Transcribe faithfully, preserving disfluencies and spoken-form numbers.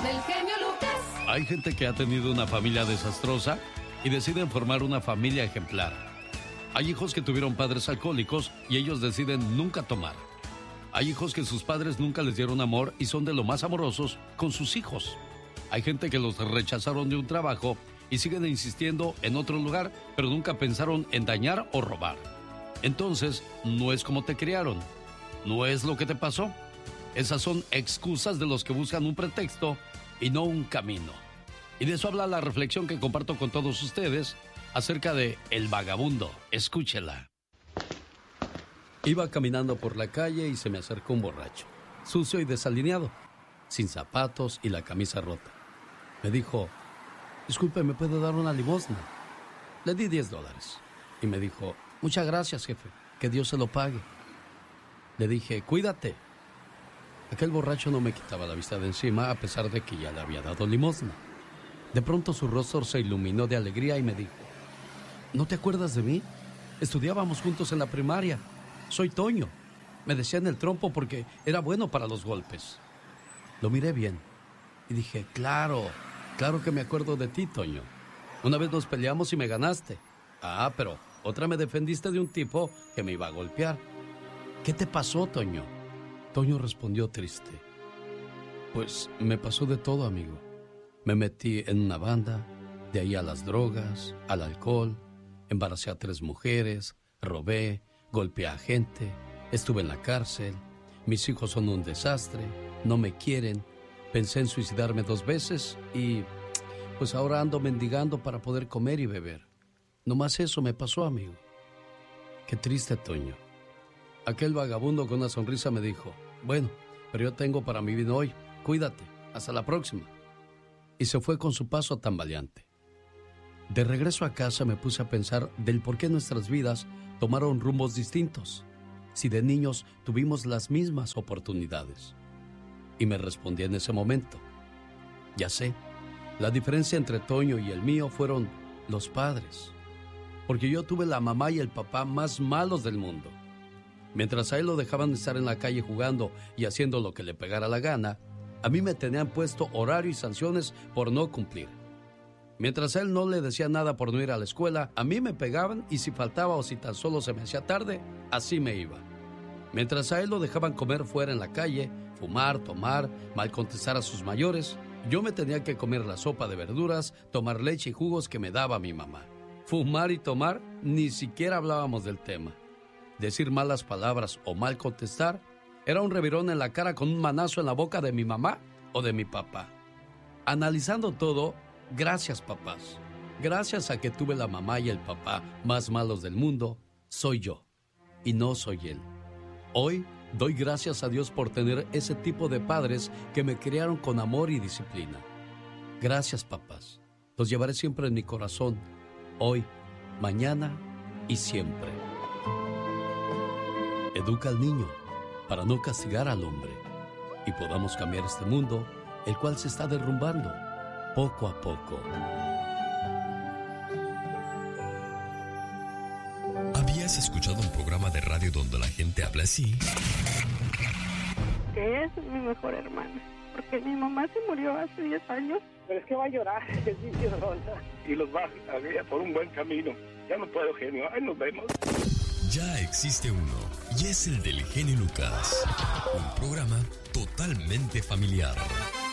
del genio Lucas. Hay gente que ha tenido una familia desastrosa y deciden formar una familia ejemplar. Hay hijos que tuvieron padres alcohólicos y ellos deciden nunca tomar. Hay hijos que sus padres nunca les dieron amor y son de lo más amorosos con sus hijos. Hay gente que los rechazaron de un trabajo y siguen insistiendo en otro lugar, pero nunca pensaron en dañar o robar. Entonces, no es como te criaron, no es lo que te pasó. Esas son excusas de los que buscan un pretexto y no un camino. Y de eso habla la reflexión que comparto con todos ustedes acerca de El Vagabundo. Escúchela. Iba caminando por la calle y se me acercó un borracho, sucio y desalineado, sin zapatos y la camisa rota. Me dijo: disculpe, ¿me puede dar una limosna? Le di diez dólares y me dijo: muchas gracias, jefe, que Dios se lo pague. Le dije: cuídate. Aquel borracho no me quitaba la vista de encima a pesar de que ya le había dado limosna. De pronto su rostro se iluminó de alegría y me dijo: ¿no te acuerdas de mí? Estudiábamos juntos en la primaria. Soy Toño. Me decían el trompo porque era bueno para los golpes. Lo miré bien y dije: claro, claro que me acuerdo de ti, Toño. Una vez nos peleamos y me ganaste. Ah, pero otra me defendiste de un tipo que me iba a golpear. ¿Qué te pasó, Toño? Toño respondió triste: pues me pasó de todo, amigo. Me metí en una banda, de ahí a las drogas, al alcohol, embaracé a tres mujeres, robé, golpeé a gente, estuve en la cárcel, mis hijos son un desastre, no me quieren, pensé en suicidarme dos veces y pues ahora ando mendigando para poder comer y beber. Nomás eso me pasó, amigo. Qué triste, Toño. Aquel vagabundo con una sonrisa me dijo: bueno, pero yo tengo para mi vida hoy, cuídate, hasta la próxima. Y se fue con su paso tambaleante. De regreso a casa me puse a pensar del por qué nuestras vidas tomaron rumbos distintos, si de niños tuvimos las mismas oportunidades. Y me respondí en ese momento: ya sé, la diferencia entre Toño y el mío fueron los padres, porque yo tuve la mamá y el papá más malos del mundo. Mientras a él lo dejaban estar en la calle jugando y haciendo lo que le pegara la gana, a mí me tenían puesto horario y sanciones por no cumplir. Mientras a él no le decía nada por no ir a la escuela, a mí me pegaban y si faltaba o si tan solo se me hacía tarde, así me iba. Mientras a él lo dejaban comer fuera en la calle, fumar, tomar, mal contestar a sus mayores, yo me tenía que comer la sopa de verduras, tomar leche y jugos que me daba mi mamá. Fumar y tomar, ni siquiera hablábamos del tema. Decir malas palabras o mal contestar era un revirón en la cara con un manazo en la boca de mi mamá o de mi papá. Analizando todo, gracias, papás. Gracias a que tuve la mamá y el papá más malos del mundo, soy yo y no soy él. Hoy doy gracias a Dios por tener ese tipo de padres que me criaron con amor y disciplina. Gracias, papás. Los llevaré siempre en mi corazón, hoy, mañana y siempre. Educa al niño para no castigar al hombre y podamos cambiar este mundo, el cual se está derrumbando poco a poco. ¿Habías escuchado un programa de radio donde la gente habla así? Que es mi mejor hermana, porque mi mamá se murió hace diez años. Pero es que va a llorar, es mi y los va a guiar por un buen camino. Ya no puedo, genio. Ahí nos vemos. Ya existe uno, y es el del genio Lucas. Un programa totalmente familiar.